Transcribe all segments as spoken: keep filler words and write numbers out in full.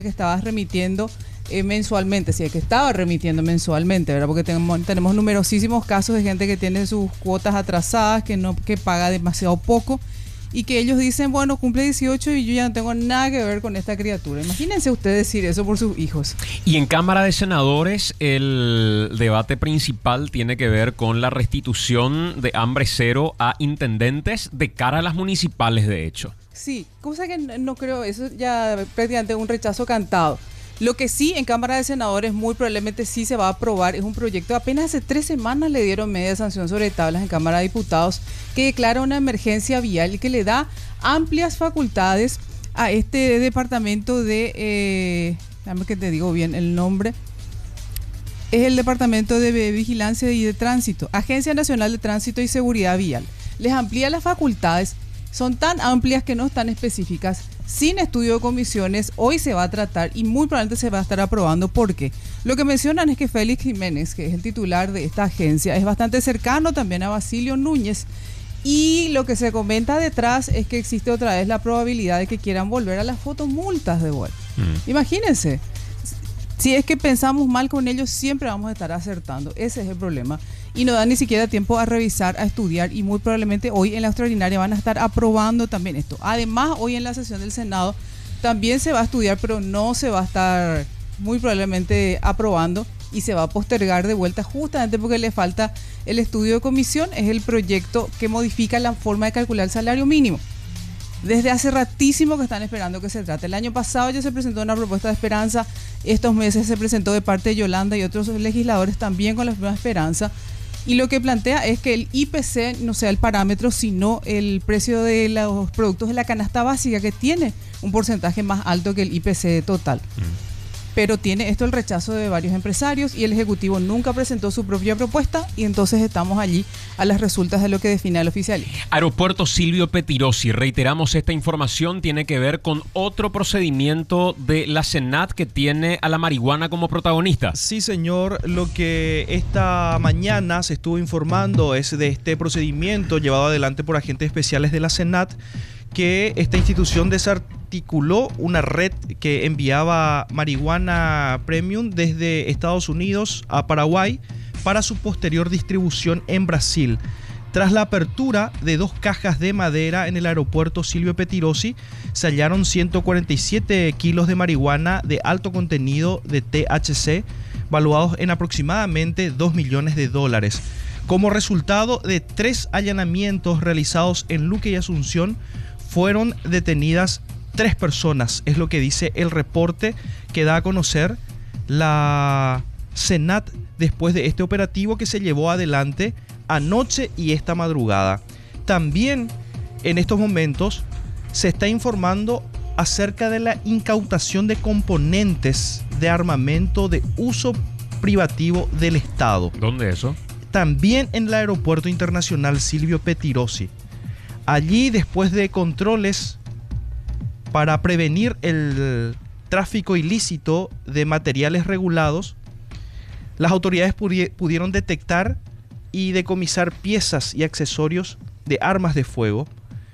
que estabas remitiendo eh, mensualmente, si es que estaba remitiendo mensualmente, ¿verdad? Porque tenemos, tenemos numerosísimos casos de gente que tiene sus cuotas atrasadas, que no, que paga demasiado poco y que ellos dicen, bueno, cumple dieciocho y yo ya no tengo nada que ver con esta criatura. Imagínense ustedes decir eso por sus hijos. Y en Cámara de Senadores el debate principal tiene que ver con la restitución de hambre cero a intendentes de cara a las municipales, de hecho. Sí, cosa que no, no creo, eso ya prácticamente un rechazo cantado. Lo que sí en Cámara de Senadores muy probablemente sí se va a aprobar es un proyecto, apenas hace tres semanas le dieron media sanción sobre tablas en Cámara de Diputados, que declara una emergencia vial y que le da amplias facultades a este departamento de, eh, déjame que te digo bien el nombre, es el Departamento de Vigilancia y de Tránsito, Agencia Nacional de Tránsito y Seguridad Vial. Les amplía las facultades. Son tan amplias que no están específicas, sin estudio de comisiones. Hoy se va a tratar y muy probablemente se va a estar aprobando porque lo que mencionan es que Félix Jiménez, que es el titular de esta agencia, es bastante cercano también a Basilio Núñez, y lo que se comenta detrás es que existe otra vez la probabilidad de que quieran volver a las fotomultas de vuelta. Mm. Imagínense, si es que pensamos mal con ellos, siempre vamos a estar acertando. Ese es el problema. Y no dan ni siquiera tiempo a revisar, a estudiar, y muy probablemente hoy en la extraordinaria van a estar aprobando también esto. Además, hoy en la sesión del Senado también se va a estudiar, pero no se va a estar muy probablemente aprobando y se va a postergar de vuelta justamente porque le falta el estudio de comisión. Es el proyecto que modifica la forma de calcular el salario mínimo. Desde hace ratísimo que están esperando que se trate. El año pasado ya se presentó una propuesta de esperanza, estos meses se presentó de parte de Yolanda y otros legisladores también con la misma esperanza. Y lo que plantea es que el I P C no sea el parámetro, sino el precio de los productos de la canasta básica, que tiene un porcentaje más alto que el I P C total. Mm. Pero tiene esto el rechazo de varios empresarios y el Ejecutivo nunca presentó su propia propuesta y entonces estamos allí a las resultas de lo que define el oficialismo. Aeropuerto Silvio Petirosi, reiteramos, esta información tiene que ver con otro procedimiento de la Senat que tiene a la marihuana como protagonista. Sí, señor, lo que esta mañana se estuvo informando es de este procedimiento llevado adelante por agentes especiales de la Senat, que esta institución desarticuló una red que enviaba marihuana premium desde Estados Unidos a Paraguay para su posterior distribución en Brasil. Tras la apertura de dos cajas de madera en el aeropuerto Silvio Petirosi, se hallaron ciento cuarenta y siete kilos de marihuana de alto contenido de T H C, valuados en aproximadamente dos millones de dólares. Como resultado de tres allanamientos realizados en Luque y Asunción, fueron detenidas tres personas, es lo que dice el reporte que da a conocer la Senat después de este operativo que se llevó adelante anoche y esta madrugada. También en estos momentos se está informando acerca de la incautación de componentes de armamento de uso privativo del Estado. ¿Dónde eso? También en el Aeropuerto Internacional Silvio Petirosi. Allí, después de controles para prevenir el tráfico ilícito de materiales regulados, las autoridades pudieron detectar y decomisar piezas y accesorios de armas de fuego.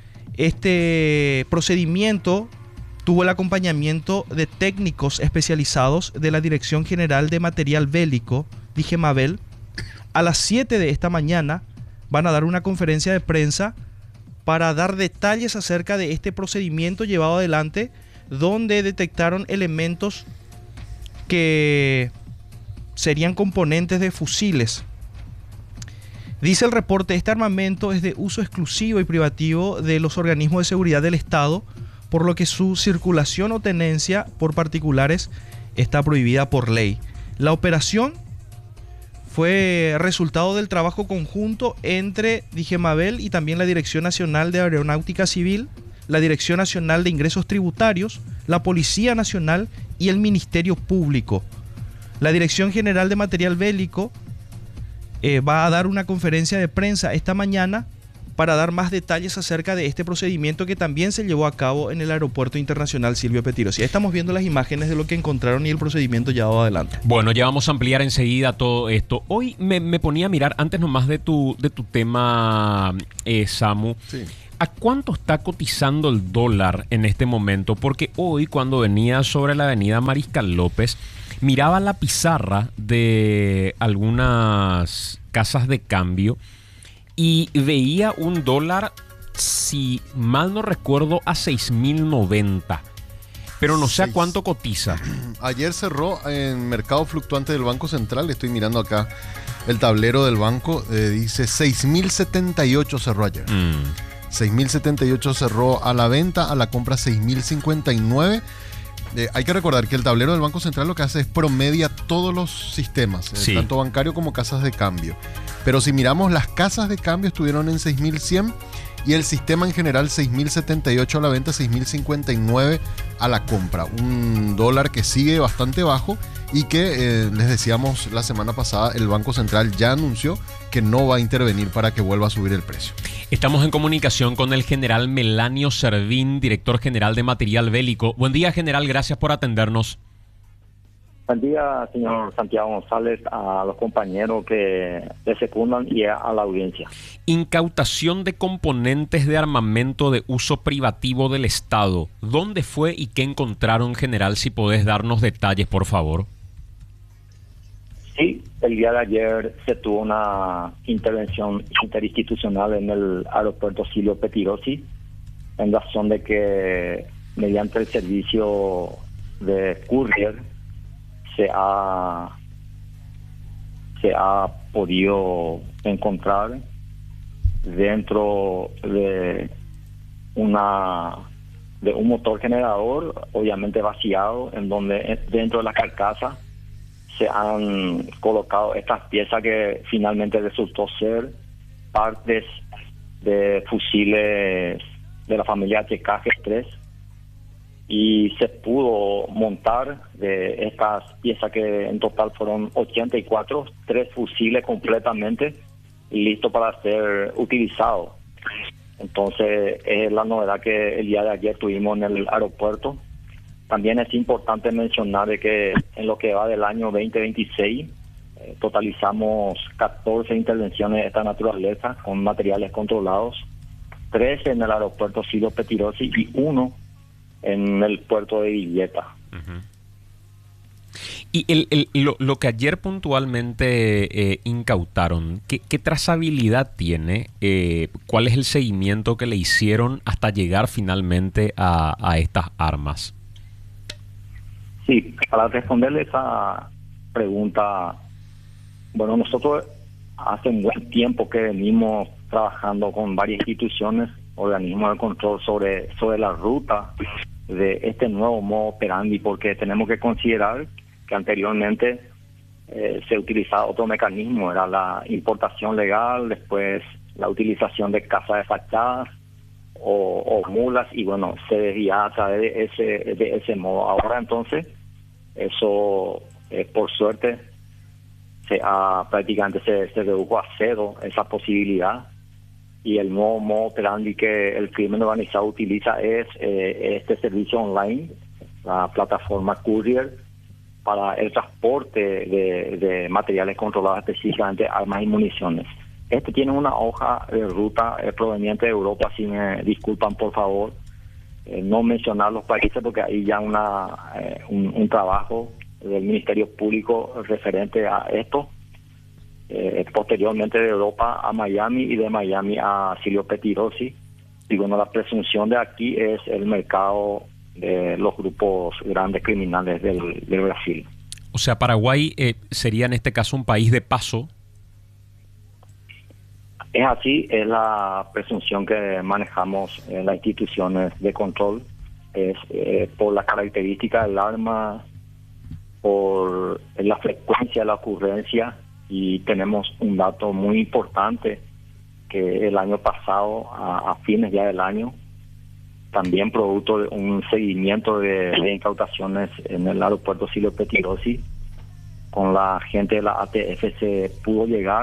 Este procedimiento tuvo el acompañamiento de técnicos especializados de la Dirección General de Material Bélico, Dijemabel. A las siete de esta mañana van a dar una conferencia de prensa para dar detalles acerca de este procedimiento llevado adelante, donde detectaron elementos que serían componentes de fusiles. Dice el reporte, este armamento es de uso exclusivo y privativo de los organismos de seguridad del Estado, por lo que su circulación o tenencia por particulares está prohibida por ley. La operación fue resultado del trabajo conjunto entre Dijemabel y también la Dirección Nacional de Aeronáutica Civil, la Dirección Nacional de Ingresos Tributarios, la Policía Nacional y el Ministerio Público. La Dirección General de Material Bélico eh, va a dar una conferencia de prensa esta mañana para dar más detalles acerca de este procedimiento que también se llevó a cabo en el Aeropuerto Internacional Silvio Pettirossi. Estamos viendo las imágenes de lo que encontraron y el procedimiento llevado adelante. Bueno, ya vamos a ampliar enseguida todo esto. Hoy me, me ponía a mirar, antes nomás de tu, de tu tema, eh, Samu, Sí. ¿a cuánto está cotizando el dólar en este momento? Porque hoy, cuando venía sobre la avenida Mariscal López, miraba la pizarra de algunas casas de cambio y veía un dólar, si mal no recuerdo, a seis mil noventa. Pero no sé a Seis. cuánto cotiza. Ayer cerró en mercado fluctuante del Banco Central. Estoy mirando acá el tablero del banco. Eh, dice seis mil setenta y ocho cerró ayer. Mm. seis mil setenta y ocho cerró a la venta, a la compra seis mil cincuenta y nueve. Eh, hay que recordar que el tablero del Banco Central lo que hace es promedia todos los sistemas, eh, Sí. tanto bancario como casas de cambio. Pero si miramos, las casas de cambio estuvieron en seis mil cien y el sistema en general seis mil setenta y ocho a la venta, seis mil cincuenta y nueve a la compra. Un dólar que sigue bastante bajo y que, eh, les decíamos la semana pasada, el Banco Central ya anunció que no va a intervenir para que vuelva a subir el precio. Estamos en comunicación con el general Melanio Servín, director general de Material Bélico. Buen día, general, gracias por atendernos. Buen día, señor Santiago González, a los compañeros que le secundan y a la audiencia. Incautación de componentes de armamento de uso privativo del Estado. ¿Dónde fue y qué encontraron, general? Si podés darnos detalles, por favor. Sí, el día de ayer se tuvo una intervención interinstitucional en el aeropuerto Silvio Pettirossi, en razón de que mediante el servicio de courier se ha se ha podido encontrar dentro de una de un motor generador, obviamente vaciado, en donde dentro de la carcasa se han colocado estas piezas que finalmente resultó ser partes de fusiles de la familia H K G tres, y se pudo montar de estas piezas, que en total fueron ochenta y cuatro, tres fusiles completamente listos para ser utilizados. Entonces es la novedad que el día de ayer tuvimos en el aeropuerto. También es importante mencionar de que en lo que va del año veinte veintiséis eh, totalizamos catorce intervenciones de esta naturaleza con materiales controlados, trece en el aeropuerto Silvio Pettirossi y uno en el puerto de Villeta. Uh-huh. Y el, el, lo, lo que ayer puntualmente eh, incautaron, ¿qué, qué trazabilidad tiene? Eh, ¿Cuál es el seguimiento que le hicieron hasta llegar finalmente a, a estas armas? Sí, para responderle esa pregunta, bueno, nosotros hace un buen tiempo que venimos trabajando con varias instituciones, organismos de control sobre, sobre la ruta de este nuevo modo operandi, porque tenemos que considerar que anteriormente eh, se utilizaba otro mecanismo, era la importación legal, después la utilización de casas de fachadas o, o mulas, y bueno, se desviaba a través de ese, de ese modo. Ahora entonces, eso eh, por suerte se ha, prácticamente se, se redujo a cero esa posibilidad, y el nuevo modo operandi que el crimen organizado utiliza es eh, este servicio online, la plataforma Courier, para el transporte de, de materiales controlados, específicamente armas y municiones. Este tiene una hoja de ruta eh, proveniente de Europa, si me disculpan por favor, eh, no mencionar los países, porque hay ya una eh, un, un trabajo del Ministerio Público referente a esto. Eh, posteriormente de Europa a Miami y de Miami a Silvio Pettirossi. Y bueno, la presunción de aquí es el mercado de los grupos grandes criminales del, del Brasil. O sea, Paraguay eh, sería en este caso un país de paso. Es así, es la presunción que manejamos en las instituciones de control. Es eh, por la característica del arma, por la frecuencia de la ocurrencia. Y tenemos un dato muy importante, que el año pasado, a, a fines ya del año, también producto de un seguimiento de, de incautaciones en el aeropuerto Silvio Pettirossi, con la gente de la A T F se pudo llegar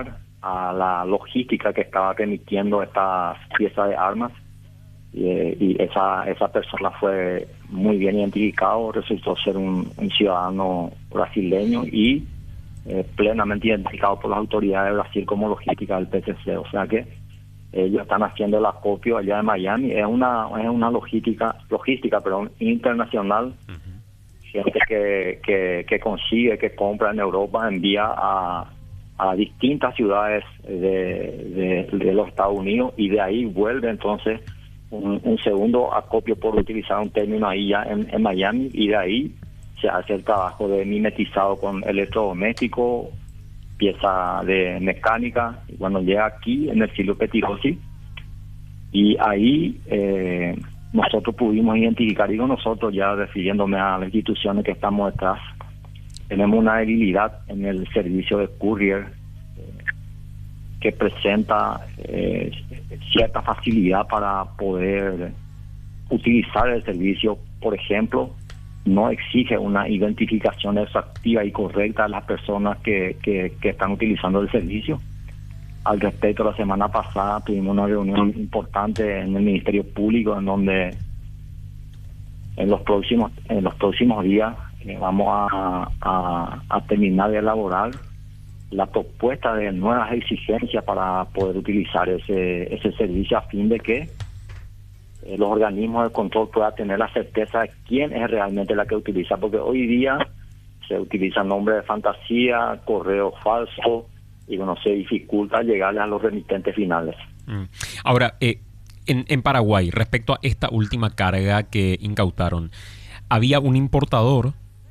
a la logística que estaba remitiendo estas piezas de armas, y, y esa esa persona fue muy bien identificado, resultó ser un, un ciudadano brasileño y eh, plenamente identificado por las autoridades de Brasil como logística del P C C. O sea que ellos están haciendo el acopio allá en Miami. Es una es una logística logística perdón, internacional. Uh-huh. Gente que, que, que consigue, que compra en Europa, envía a, a distintas ciudades de, de, de los Estados Unidos, y de ahí vuelve entonces un, un segundo acopio, por utilizar un término ahí ya en, en Miami, y de ahí se hace el trabajo de mimetizado con electrodoméstico, pieza de mecánica, y cuando llega aquí en el Silvio Pettirossi, y ahí eh, nosotros pudimos identificar, digo nosotros ya refiriéndome a las instituciones que estamos detrás, tenemos una debilidad en el servicio de courier eh, que presenta eh, cierta facilidad para poder utilizar el servicio. Por ejemplo, no exige una identificación exhaustiva y correcta de las personas que, que, que están utilizando el servicio. Al respecto, la semana pasada tuvimos una reunión importante en el Ministerio Público, en donde en los próximos en los próximos días eh, vamos a, a, a terminar de elaborar la propuesta de nuevas exigencias para poder utilizar ese ese servicio, a fin de que eh, los organismos de control puedan tener la certeza de quién es realmente la que utiliza, porque hoy día se utiliza nombre de fantasía, correo falso, y bueno, se dificulta llegarle a los remitentes finales. Mm. Ahora, eh, en, en Paraguay, respecto a esta última carga que incautaron, ¿había un importador?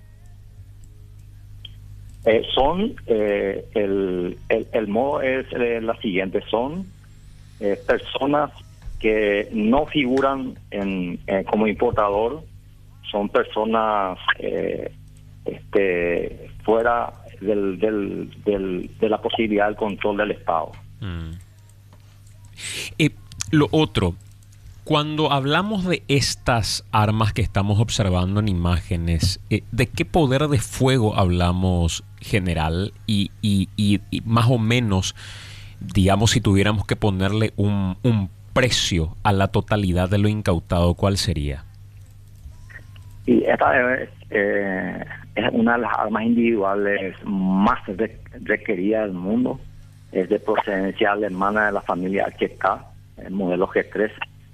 Eh, son, eh, el, el, el modo es eh, la siguiente, son eh, personas que no figuran en, eh, como importador, son personas eh, este, fuera Del, del, del, de la posibilidad del control del Estado. Mm. Eh, lo otro, cuando hablamos de estas armas que estamos observando en imágenes, eh, ¿de qué poder de fuego hablamos, general? Y, y, y, y más o menos, digamos, si tuviéramos que ponerle un, un precio a la totalidad de lo incautado, ¿cuál sería? Y esta es, eh, es una de las armas individuales más re- requeridas del mundo. Es de procedencia alemana, de la familia H K, el modelo G tres.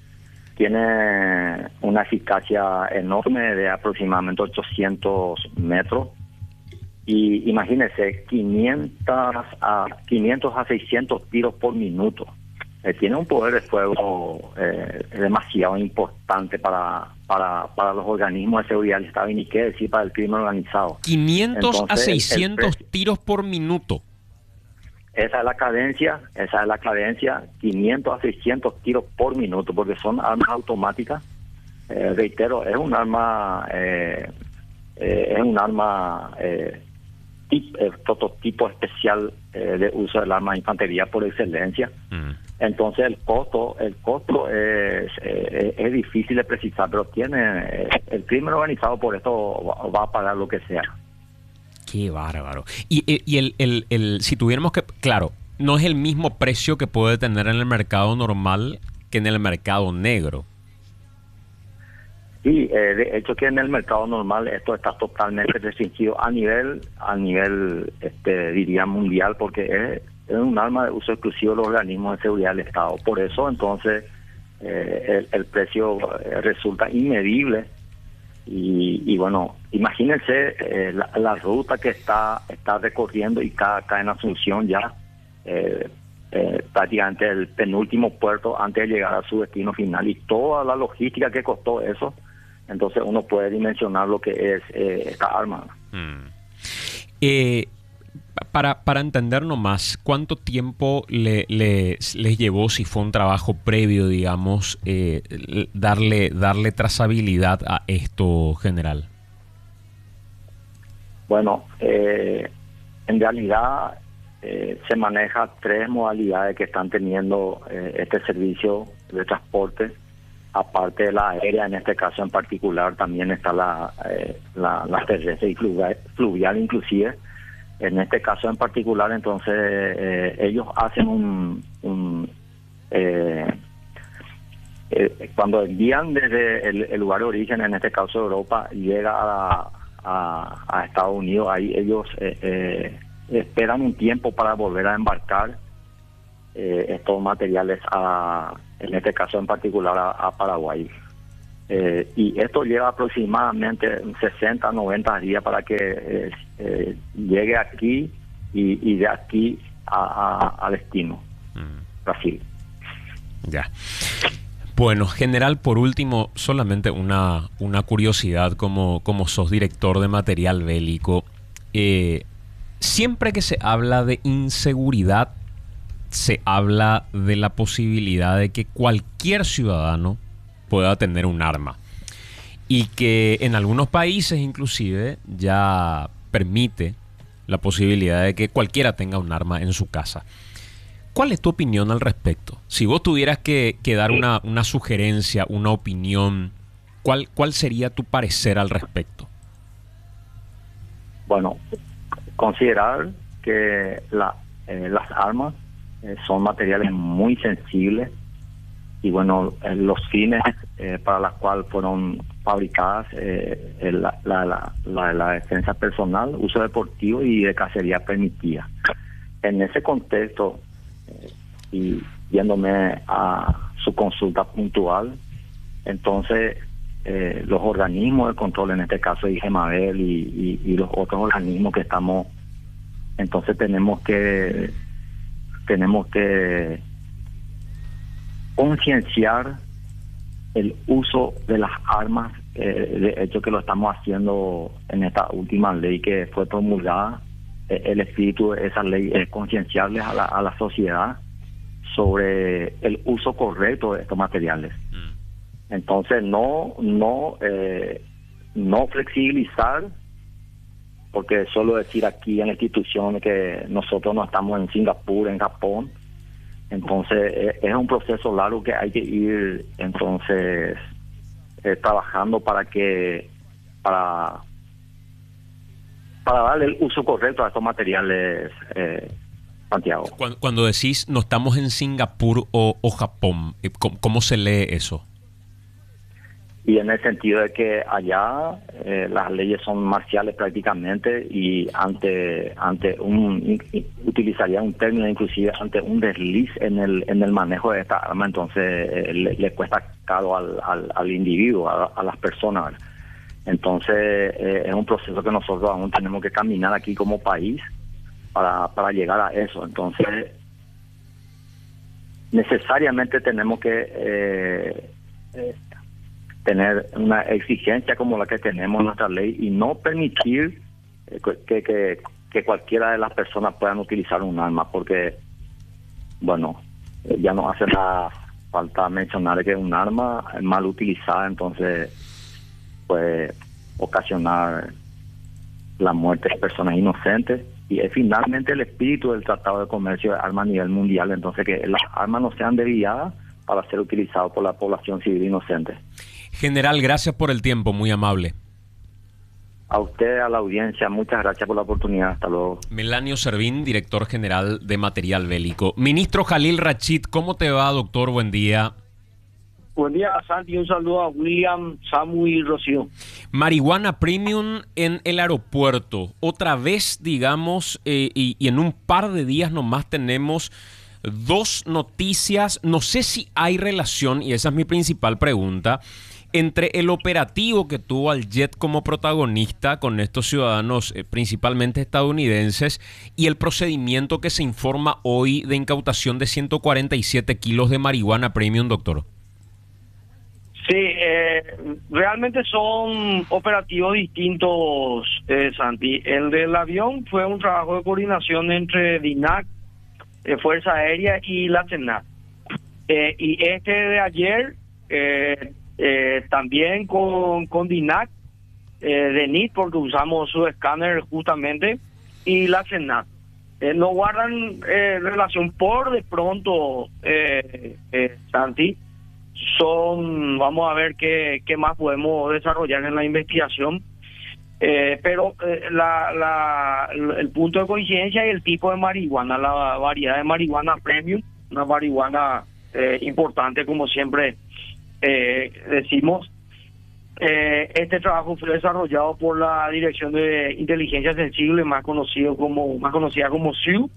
Tiene una eficacia enorme de aproximadamente ochocientos metros. Y imagínense, quinientos a seiscientos tiros por minuto. Eh, tiene un poder de fuego eh, demasiado importante para, para para los organismos de seguridad del Estado, y ni qué decir para el crimen organizado. quinientos Entonces, a seiscientos el, el tiros por minuto. Esa es la cadencia, esa es la cadencia, quinientos a seiscientos tiros por minuto, porque son armas automáticas. Eh, reitero, es un arma, eh, eh, es un arma eh, tip, eh, prototipo especial eh, de uso del arma de infantería por excelencia. Mm. Entonces el costo el costo es, eh, es difícil de precisar, pero tiene eh, el crimen organizado por esto va, va a pagar lo que sea. Qué bárbaro. Y, y el, el, el si tuviéramos que, claro, no es el mismo precio que puede tener en el mercado normal que en el mercado negro. Sí, eh, de hecho que en el mercado normal esto está totalmente restringido a nivel a nivel este diría mundial, porque es es un arma de uso exclusivo de los organismos de seguridad del Estado. Por eso, entonces, eh, el, el precio eh, resulta inmedible. Y, y bueno, imagínense eh, la, la ruta que está está recorriendo, y cada acá en Asunción ya eh, eh, prácticamente el penúltimo puerto antes de llegar a su destino final, y toda la logística que costó eso. Entonces uno puede dimensionar lo que es eh, esta arma. Mm. Eh... Para, para entendernos más, ¿cuánto tiempo le, le, les llevó, si fue un trabajo previo, digamos, eh, darle, darle trazabilidad a esto, general? Bueno, eh, en realidad eh, se maneja tres modalidades que están teniendo eh, este servicio de transporte. Aparte de la aérea, en este caso en particular, también está la, eh, la, la terrestre y fluvial, fluvial inclusive. En este caso en particular, entonces, eh, ellos hacen un... un eh, eh, cuando envían desde el, el lugar de origen, en este caso Europa, llega a, a, a Estados Unidos, ahí ellos eh, eh, esperan un tiempo para volver a embarcar eh, estos materiales, a, en este caso en particular, a, a Paraguay. Eh, y esto lleva aproximadamente sesenta, noventa días para que eh, eh, llegue aquí y, y de aquí a, a, a destino, mm. Brasil. Ya. Bueno, general, por último, solamente una, una curiosidad como, como sos director de material bélico. Eh, siempre que se habla de inseguridad, se habla de la posibilidad de que cualquier ciudadano pueda tener un arma. Y que en algunos países inclusive ya permite la posibilidad de que cualquiera tenga un arma en su casa. ¿Cuál es tu opinión al respecto? Si vos tuvieras que, que dar una, una sugerencia, una opinión, ¿cuál, ¿cuál sería tu parecer al respecto? Bueno, considerar que la, eh, las armas eh, son materiales muy sensibles y bueno, eh, los fines eh, para los cuales fueron fabricadas, eh, la, la, la, la, la defensa personal, uso deportivo y de cacería permitida. En ese contexto, eh, y yéndome a su consulta puntual, entonces eh, los organismos de control, en este caso IGEMABEL y, y, y los otros organismos que estamos, entonces tenemos que tenemos que concienciar el uso de las armas, eh, de hecho que lo estamos haciendo en esta última ley que fue promulgada. Eh, el espíritu de esa ley es concienciarles a la, a la sociedad sobre el uso correcto de estos materiales. Mm. Entonces no no eh, no flexibilizar, porque solo decir aquí en la institución que nosotros no estamos en Singapur, en Japón. Entonces es un proceso largo que hay que ir entonces eh, trabajando para que para para darle el uso correcto a estos materiales, eh, Santiago. Cuando, cuando decís no estamos en Singapur o, o Japón, ¿cómo, ¿cómo se lee eso? Y en el sentido de que allá eh, las leyes son marciales prácticamente y ante ante un utilizaría un término inclusive ante un desliz en el en el manejo de esta arma, entonces eh, le, le cuesta caro al, al, al individuo, a, a las personas. Entonces eh, es un proceso que nosotros aún tenemos que caminar aquí como país para para llegar a eso. Entonces necesariamente tenemos que eh, eh, tener una exigencia como la que tenemos en nuestra ley y no permitir eh, que, que, que cualquiera de las personas puedan utilizar un arma, porque, bueno, eh, ya no hace nada falta mencionar que un arma mal utilizada entonces puede ocasionar la muerte de personas inocentes, y es finalmente el espíritu del Tratado de Comercio de Armas a nivel mundial, entonces que las armas no sean desviadas para ser utilizadas por la población civil inocente. General, gracias por el tiempo, muy amable. A usted, a la audiencia, muchas gracias por la oportunidad. Hasta luego. Melanio Servín, director general de Material Bélico. Ministro Jalil Rachid, ¿cómo te va, doctor? Buen día. Buen día, Santi. Un saludo a William, Samu y Rocío. Marihuana Premium en el aeropuerto. Otra vez, digamos, eh, y, y en un par de días nomás tenemos dos noticias. No sé si hay relación, y esa es mi principal pregunta, entre el operativo que tuvo al Jet como protagonista con estos ciudadanos eh, principalmente estadounidenses y el procedimiento que se informa hoy de incautación de ciento cuarenta y siete kilos de marihuana premium, doctor. Sí, eh, realmente son operativos distintos, eh, Santi. El del avión fue un trabajo de coordinación entre DINAC, eh, Fuerza Aérea y la CENAC. Eh, y este de ayer... Eh, Eh, también con, con DINAC, eh, DENIT, porque usamos su escáner justamente, y la CENAC. Eh, no guardan eh, relación por de pronto, eh, eh, Santi. Son, vamos a ver qué, qué más podemos desarrollar en la investigación. Eh, pero eh, la, la, el punto de coincidencia es el tipo de marihuana, la variedad de marihuana premium, una marihuana eh, importante, como siempre eh, decimos. Eh, este trabajo fue desarrollado por la Dirección de Inteligencia Sensible, más conocido como más conocida como S I U.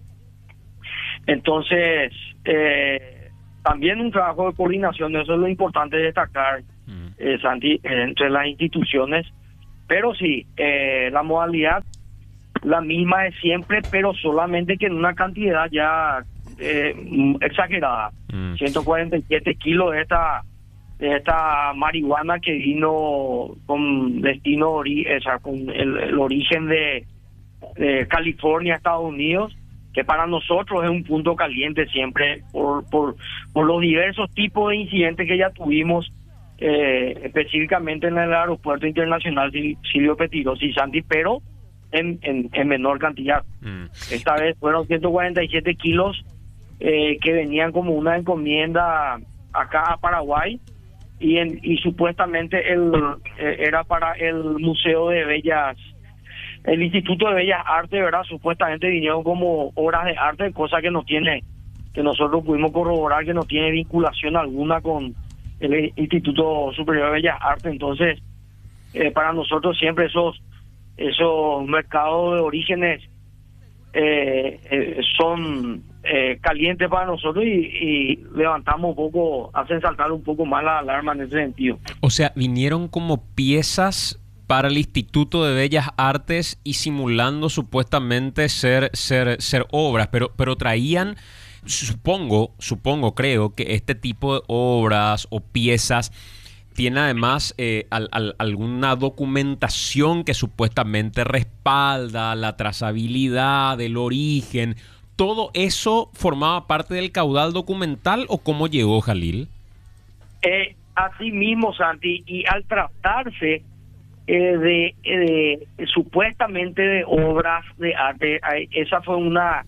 Entonces, eh, también un trabajo de coordinación, eso es lo importante de destacar, eh, Santi, entre las instituciones. Pero sí, eh, la modalidad la misma de siempre, pero solamente que en una cantidad ya eh, exagerada. Mm. ciento cuarenta y siete kilos de esta de esta marihuana que vino con destino, ori o sea, con el, el origen de, de California, Estados Unidos, que para nosotros es un punto caliente siempre por, por, por los diversos tipos de incidentes que ya tuvimos, eh, específicamente en el aeropuerto internacional Silvio Pettirossi, Santi, pero en, en, en menor cantidad. Mm. Esta vez fueron ciento cuarenta y siete kilos eh, que venían como una encomienda acá a Paraguay, y, en, y supuestamente el, eh, era para el Museo de Bellas, el Instituto de Bellas Artes, ¿verdad? Supuestamente vinieron como obras de arte, cosa que no tiene, que nosotros pudimos corroborar que no tiene vinculación alguna con el Instituto Superior de Bellas Artes. Entonces, eh, para nosotros siempre esos esos mercados de orígenes eh, eh, son eh, calientes para nosotros, y, y levantamos un poco, hacen saltar un poco más la alarma en ese sentido. O sea, vinieron como piezas para el Instituto de Bellas Artes y simulando supuestamente ser ser ser obras, pero pero traían, supongo, supongo, creo que este tipo de obras o piezas tiene además eh, al, al, alguna documentación que supuestamente respalda la trazabilidad del origen. ¿Todo eso formaba parte del caudal documental o cómo llegó, Jalil? Eh, así mismo, Santi, y al tratarse eh, de, de, de supuestamente de obras de arte, esa fue una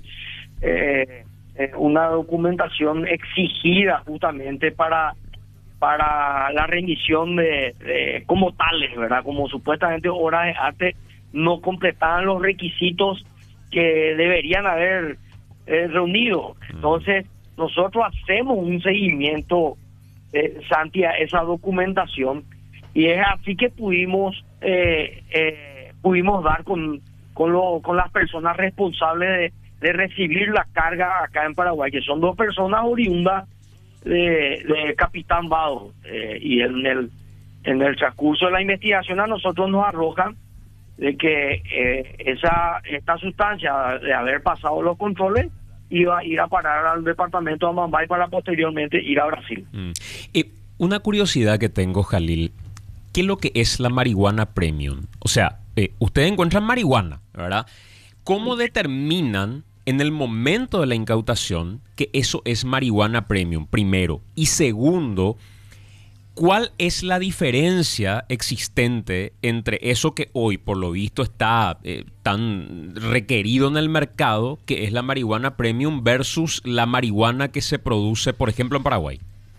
eh, una documentación exigida justamente para para la rendición de, de como tales, ¿verdad? Como supuestamente obras de arte no completaban los requisitos que deberían haber eh, reunido. Entonces, nosotros hacemos un seguimiento, eh, Santi, a esa documentación, y es así que pudimos eh, eh, pudimos dar con con, lo, con las personas responsables de, de recibir la carga acá en Paraguay, que son dos personas oriundas de, de Capitán Vado, eh, y en el en el transcurso de la investigación a nosotros nos arrojan de que eh, esa esta sustancia, de haber pasado los controles, iba a ir a parar al departamento de Amambay para posteriormente ir a Brasil. Mm. Eh, una curiosidad que tengo, Jalil, ¿qué es lo que es la marihuana premium? O sea, eh, ustedes encuentran marihuana, ¿verdad? ¿Cómo determinan en el momento de la incautación que eso es marihuana premium, primero? Y segundo, ¿cuál es la diferencia existente entre eso que hoy, por lo visto, está eh, tan requerido en el mercado, que es la marihuana premium, versus la marihuana que se produce, por ejemplo, en Paraguay?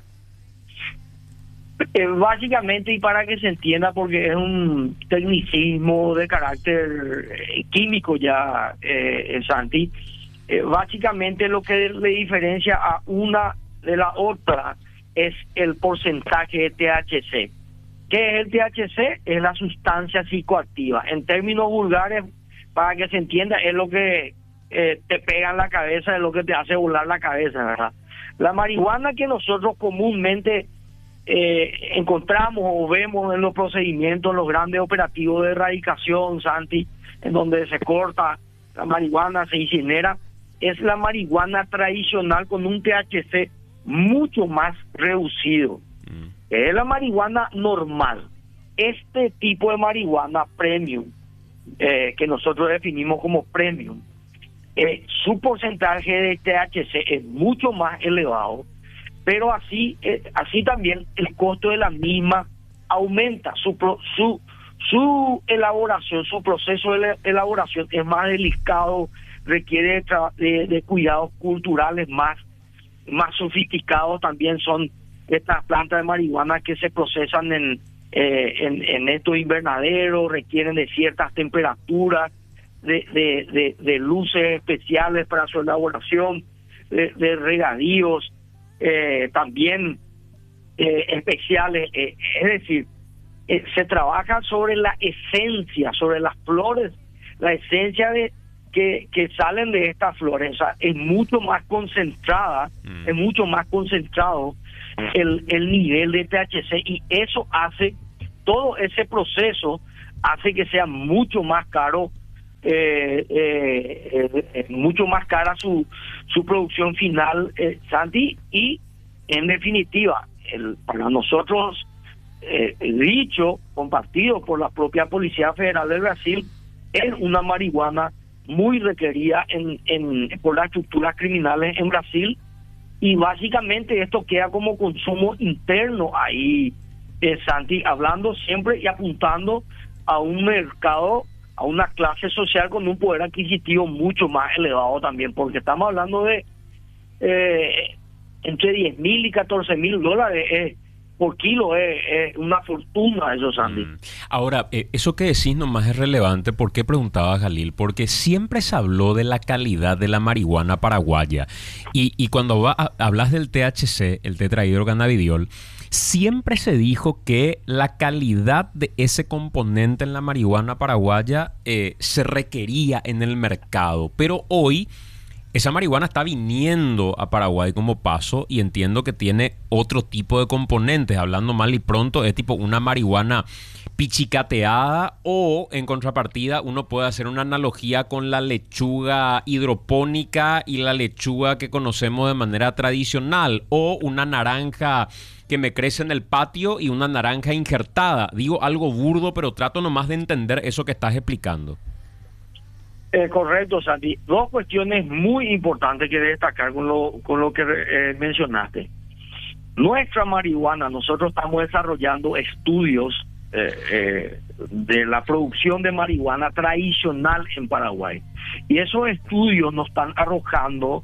Eh, básicamente, y para que se entienda, porque es un tecnicismo de carácter eh, químico ya, eh, Santi, eh, básicamente lo que le diferencia a una de la otra es el porcentaje de T H C. ¿Qué es el T H C? Es la sustancia psicoactiva. En términos vulgares, para que se entienda, es lo que eh, te pega en la cabeza, es lo que te hace volar la cabeza, ¿verdad? La marihuana que nosotros comúnmente eh, encontramos o vemos en los procedimientos, en los grandes operativos de erradicación, Santi, en donde se corta la marihuana, se incinera, es la marihuana tradicional con un T H C mucho más reducido. Mm. Es la marihuana normal. Este tipo de marihuana premium, eh, que nosotros definimos como premium, eh, su porcentaje de T H C es mucho más elevado, pero así eh, así también el costo de la misma aumenta. Su pro, su su elaboración, su proceso de elaboración es más delicado, requiere de, de, de cuidados culturales más más sofisticados. También son estas plantas de marihuana que se procesan en, eh, en, en estos invernaderos, requieren de ciertas temperaturas, de, de, de, de luces especiales para su elaboración, de, de regadíos eh, también eh, especiales. Eh, es decir, eh, se trabaja sobre la esencia, sobre las flores, la esencia de que, que salen de estas flores. O sea, es mucho más concentrada, mm. es mucho más concentrado el, el nivel de T H C, y eso hace, todo ese proceso hace que sea mucho más caro, eh, eh, eh, eh, mucho más cara su, su producción final, eh, Santi, y en definitiva, el, para nosotros, eh, el dicho, compartido por la propia Policía Federal del Brasil, es una marihuana muy requerida en, en, por las estructuras criminales en Brasil, y básicamente esto queda como consumo interno ahí, eh, Santi, hablando siempre y apuntando a un mercado, a una clase social con un poder adquisitivo mucho más elevado también, porque estamos hablando de eh, entre diez mil y catorce mil dólares eh, por kilo, es eh, eh, una fortuna eso, Sandy. Mm. Ahora, eh, eso que decís nomás es relevante. ¿Por qué preguntaba Jalil? Porque siempre se habló de la calidad de la marihuana paraguaya. Y, y cuando va a, hablas del T H C, el tetrahidrocannabidiol, siempre se dijo que la calidad de ese componente en la marihuana paraguaya eh, se requería en el mercado. Pero hoy esa marihuana está viniendo a Paraguay como paso, y entiendo que tiene otro tipo de componentes. Hablando mal y pronto, es tipo una marihuana pichicateada, o en contrapartida uno puede hacer una analogía con la lechuga hidropónica y la lechuga que conocemos de manera tradicional, o una naranja que me crece en el patio y una naranja injertada. Digo algo burdo, pero trato nomás de entender eso que estás explicando. Eh, correcto, Santi. Dos cuestiones muy importantes que destacar con lo, con lo que eh, mencionaste. Nuestra marihuana, nosotros estamos desarrollando estudios eh, eh, de la producción de marihuana tradicional en Paraguay. Y esos estudios nos están arrojando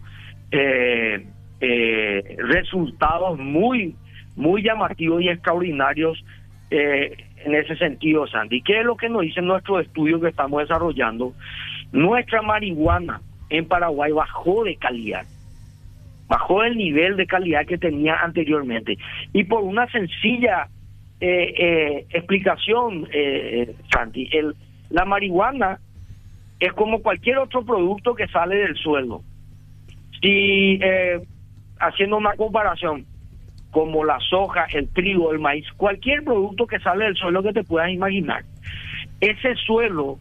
eh, eh, resultados muy, muy llamativos y extraordinarios eh, en ese sentido, Santi. ¿Qué es lo que nos dicen nuestros estudios que estamos desarrollando? Nuestra marihuana en Paraguay bajó de calidad, bajó el nivel de calidad que tenía anteriormente, y por una sencilla eh, eh, explicación, eh, Santi, el, la marihuana es como cualquier otro producto que sale del suelo. Si eh, haciendo una comparación, como la soja, el trigo, el maíz, cualquier producto que sale del suelo que te puedas imaginar, ese suelo,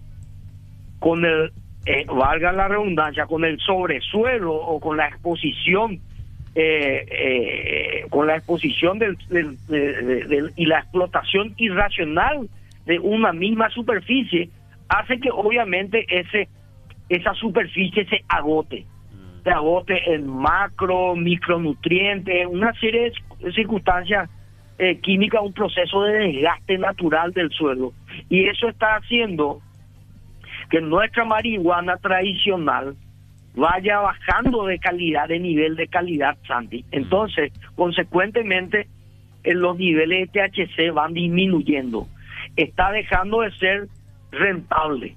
con el, eh, valga la redundancia, con el sobresuelo o con la exposición, eh, eh, con la exposición del, del, del, del, del, y la explotación irracional de una misma superficie, hace que obviamente ese esa superficie se agote, se agote en macro, micronutrientes, una serie de circunstancias eh, químicas, un proceso de desgaste natural del suelo, y eso está haciendo que nuestra marihuana tradicional vaya bajando de calidad, de nivel de calidad, Santi. Entonces, consecuentemente, en los niveles de T H C van disminuyendo. Está dejando de ser rentable.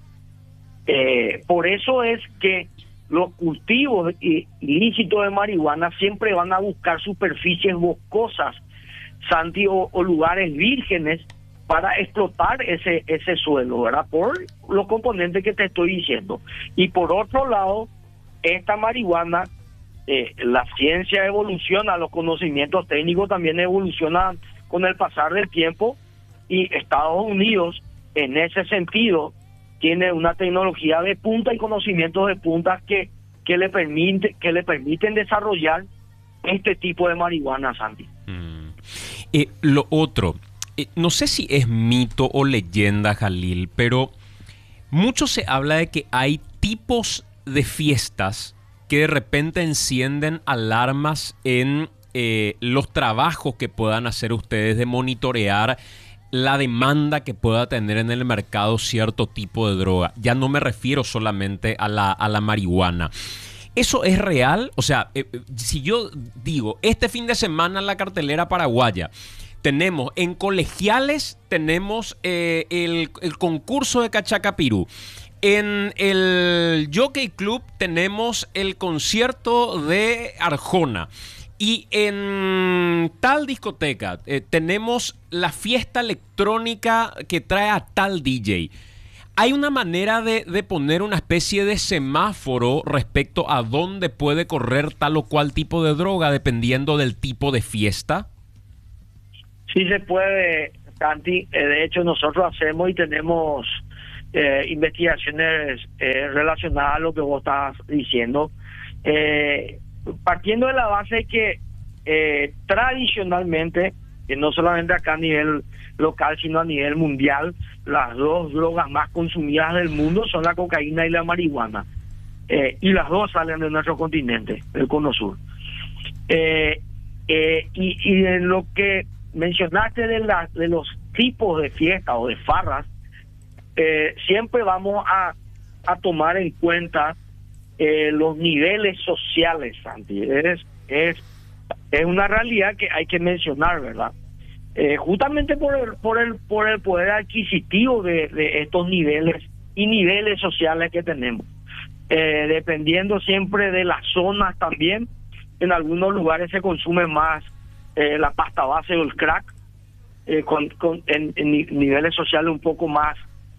Eh, por eso es que los cultivos ilícitos de marihuana siempre van a buscar superficies boscosas, Santi, o, o lugares vírgenes, para explotar ese ese suelo, ¿verdad? Por los componentes que te estoy diciendo. Y por otro lado, esta marihuana, eh, la ciencia evoluciona, los conocimientos técnicos también evolucionan con el pasar del tiempo, y Estados Unidos, en ese sentido, tiene una tecnología de punta y conocimientos de punta que, que, le, permite, que le permiten desarrollar este tipo de marihuana, Santi. Mm. Eh, lo otro... Eh, no sé si es mito o leyenda, Jalil, pero mucho se habla de que hay tipos de fiestas que de repente encienden alarmas en eh, los trabajos que puedan hacer ustedes de monitorear la demanda que pueda tener en el mercado cierto tipo de droga. Ya no me refiero solamente a la, a la marihuana. ¿Eso es real? O sea, eh, si yo digo, este fin de semana en la cartelera paraguaya tenemos en colegiales, tenemos eh, el, el concurso de Cachacapirú. En el Jockey Club tenemos el concierto de Arjona. Y en tal discoteca eh, tenemos la fiesta electrónica que trae a tal D J. ¿Hay una manera de, de poner una especie de semáforo respecto a dónde puede correr tal o cual tipo de droga dependiendo del tipo de fiesta? Sí se puede, Santi. Eh, de hecho, nosotros hacemos y tenemos eh, investigaciones eh, relacionadas a lo que vos estás diciendo. Eh, partiendo de la base de que eh, tradicionalmente, que no solamente acá a nivel local, sino a nivel mundial, las dos drogas más consumidas del mundo son la cocaína y la marihuana. Eh, y las dos salen de nuestro continente, del Cono Sur. Eh, eh, y, y en lo que mencionaste de, la, de los tipos de fiestas o de farras, eh, siempre vamos a, a tomar en cuenta eh, los niveles sociales, Santi. Es, es, es una realidad que hay que mencionar, ¿verdad? Eh, justamente por el, por el por el poder adquisitivo de, de estos niveles y niveles sociales que tenemos, eh, dependiendo siempre de las zonas también. En algunos lugares se consume más eh, la pasta base o el crack, eh, con, con en, en niveles sociales un poco más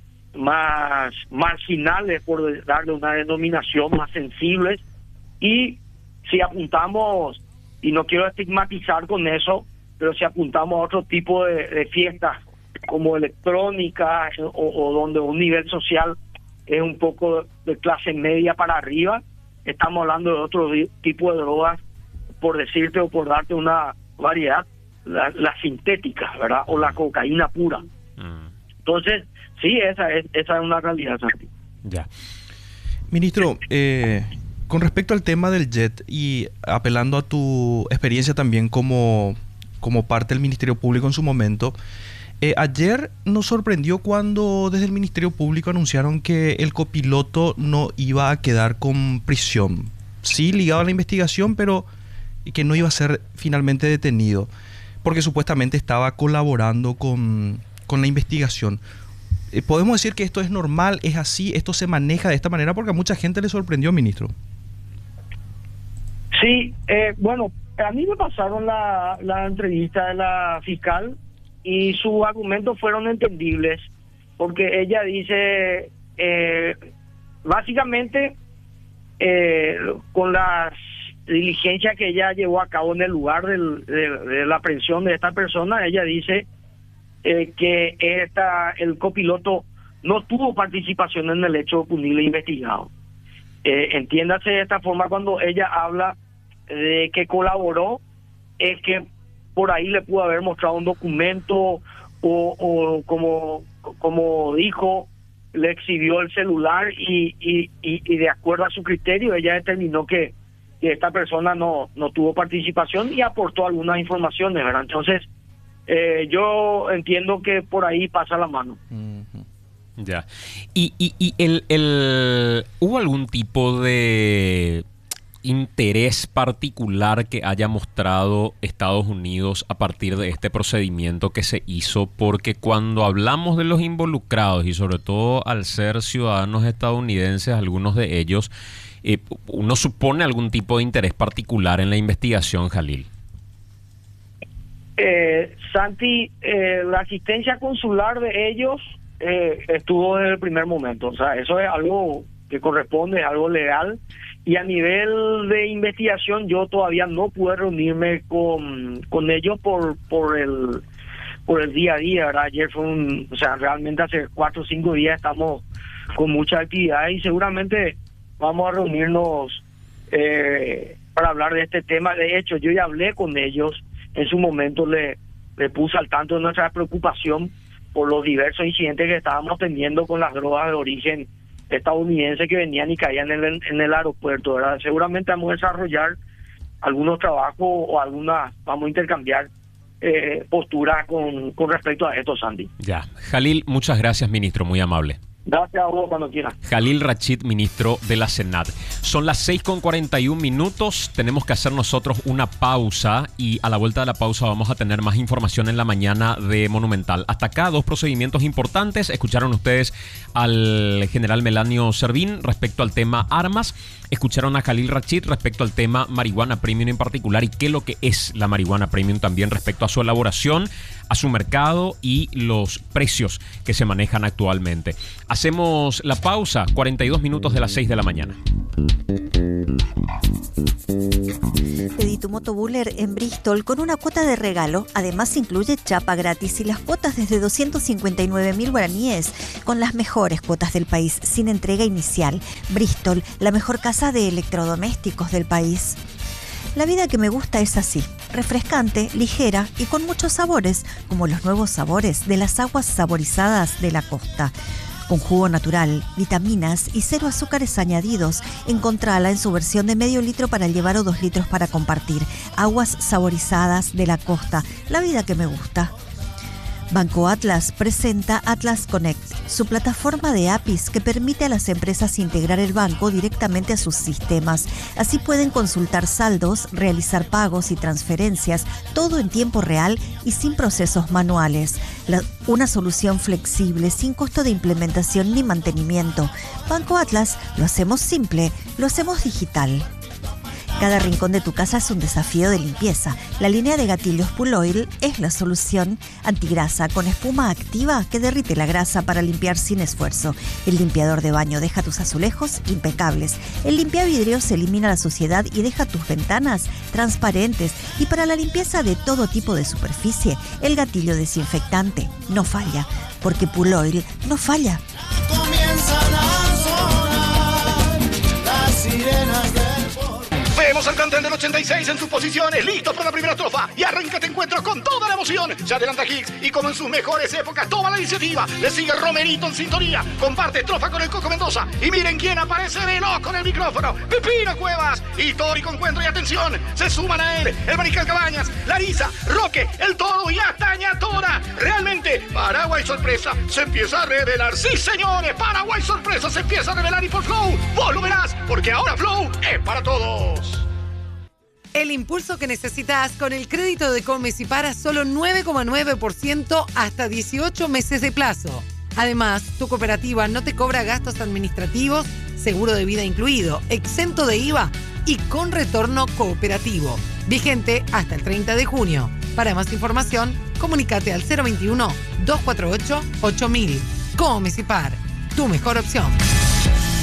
más marginales, por darle una denominación, más sensibles. Y si apuntamos, y no quiero estigmatizar con eso, pero si apuntamos a otro tipo de, de fiestas como electrónica o, o donde un nivel social es un poco de clase media para arriba, estamos hablando de otro tipo de drogas, por decirte o por darte una variedad, la, la sintética, ¿verdad? O la cocaína pura. Mm. Entonces, sí, esa es, esa es una realidad, Santi. Ya. Ministro, eh, con respecto al tema del jet y apelando a tu experiencia también como... como parte del Ministerio Público en su momento, eh, ayer nos sorprendió cuando desde el Ministerio Público anunciaron que el copiloto no iba a quedar con prisión. Sí, ligado a la investigación, pero que no iba a ser finalmente detenido, porque supuestamente estaba colaborando con, con la investigación. Eh, ¿Podemos decir que esto es normal, es así, esto se maneja de esta manera? Porque a mucha gente le sorprendió, ministro. Sí, eh, bueno, a mí me pasaron la, la entrevista de la fiscal y sus argumentos fueron entendibles, porque ella dice, eh, básicamente, eh, con las diligencias que ella llevó a cabo en el lugar del, de, de la aprehensión de esta persona, ella dice eh, que esta, el copiloto no tuvo participación en el hecho punible investigado. Eh, entiéndase de esta forma, cuando ella habla de que colaboró, es que por ahí le pudo haber mostrado un documento o, o como, como dijo, le exhibió el celular y, y, y, y de acuerdo a su criterio ella determinó que, que esta persona no, no tuvo participación y aportó algunas informaciones, ¿verdad? Entonces eh, yo entiendo que por ahí pasa la mano. Uh-huh. Ya. Y, y, y el, el ¿hubo algún tipo de interés particular que haya mostrado Estados Unidos a partir de este procedimiento que se hizo? Porque cuando hablamos de los involucrados y sobre todo al ser ciudadanos estadounidenses, algunos de ellos, eh, uno supone algún tipo de interés particular en la investigación, Jalil. Eh, Santi, eh, la asistencia consular de ellos eh, estuvo desde el primer momento. O sea, eso es algo que corresponde, es algo legal. Y a nivel de investigación yo todavía no pude reunirme con, con ellos por por el por el día a día, ¿verdad? Ayer fue un, o sea, realmente hace cuatro o cinco días estamos con mucha actividad y seguramente vamos a reunirnos eh, para hablar de este tema. De hecho, yo ya hablé con ellos, en su momento le, le puse al tanto de nuestra preocupación por los diversos incidentes que estábamos teniendo con las drogas de origen estadounidenses que venían y caían en el, en el aeropuerto, ¿verdad? Seguramente vamos a desarrollar algunos trabajos o algunas, vamos a intercambiar eh, posturas con, con respecto a esto, Sandy. Ya. Jalil, muchas gracias, ministro, muy amable. Gracias a vos cuando quieras. Jalil Rachid, ministro de la Senat. Son las seis con cuarenta y un minutos. Tenemos que hacer nosotros una pausa y a la vuelta de la pausa vamos a tener más información en la mañana de Monumental. Hasta acá, dos procedimientos importantes. Escucharon ustedes al general Melanio Servín respecto al tema armas. Escucharon a Jalil Rachid respecto al tema marihuana premium en particular y qué es lo que es la marihuana premium también respecto a su elaboración, a su mercado y los precios que se manejan actualmente. Hacemos la pausa, cuarenta y dos minutos de las seis de la mañana. Pedí tu moto Buller en Bristol con una cuota de regalo. Además incluye chapa gratis y las cuotas desde doscientos cincuenta y nueve mil guaraníes con las mejores cuotas del país sin entrega inicial. Bristol, la mejor casa de electrodomésticos del país. La vida que me gusta es así, refrescante, ligera y con muchos sabores, como los nuevos sabores de las aguas saborizadas de la costa. Con jugo natural, vitaminas y cero azúcares añadidos, encontrala en su versión de medio litro para llevar o dos litros para compartir. Aguas saborizadas de la costa, la vida que me gusta. Banco Atlas presenta Atlas Connect, su plataforma de A P Is que permite a las empresas integrar el banco directamente a sus sistemas. Así pueden consultar saldos, realizar pagos y transferencias, todo en tiempo real y sin procesos manuales. La, una solución flexible, sin costo de implementación ni mantenimiento. Banco Atlas, lo hacemos simple, lo hacemos digital. Cada rincón de tu casa es un desafío de limpieza. La línea de gatillos Pull Oil es la solución antigrasa con espuma activa que derrite la grasa para limpiar sin esfuerzo. El limpiador de baño deja tus azulejos impecables. El limpiavidrios elimina la suciedad y deja tus ventanas transparentes. Y para la limpieza de todo tipo de superficie, el gatillo desinfectante no falla, porque Pull Oil no falla. Comienzan a sonar las sirenas del Vemos al cantante del ochenta y seis en sus posiciones, listos para la primera estrofa. Y arranca este encuentro con toda la emoción. Se adelanta Hicks y como en sus mejores épocas toma la iniciativa. Le sigue Romerito en sintonía. Comparte estrofa con el Coco Mendoza. Y miren quién aparece veloz con el micrófono. Pepino Cuevas. Histórico encuentro y atención. Se suman a él el Mariscal Cabañas, Larisa, Roque, el Toro y Astaña Tora. Realmente, Paraguay Sorpresa se empieza a revelar. Sí, señores, Paraguay Sorpresa se empieza a revelar y por Flow, vos lo verás, porque ahora Flow es para todos. El impulso que necesitas con el crédito de Comecipar a solo nueve coma nueve por ciento hasta dieciocho meses de plazo. Además, tu cooperativa no te cobra gastos administrativos, seguro de vida incluido, exento de I V A y con retorno cooperativo. Vigente hasta el treinta de junio. Para más información, comunícate al cero veintiuno, doscientos cuarenta y ocho, ocho mil. Comecipar, tu mejor opción.